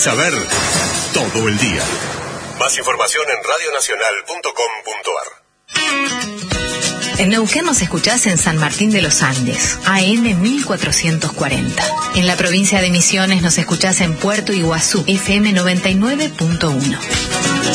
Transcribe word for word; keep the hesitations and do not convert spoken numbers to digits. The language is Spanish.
Saber todo el día. Más información en radionacional punto com punto ar. En Neuquén nos escuchás en San Martín de los Andes, A M mil cuatrocientos cuarenta. En la provincia de Misiones nos escuchás en Puerto Iguazú, F M noventa y nueve punto uno.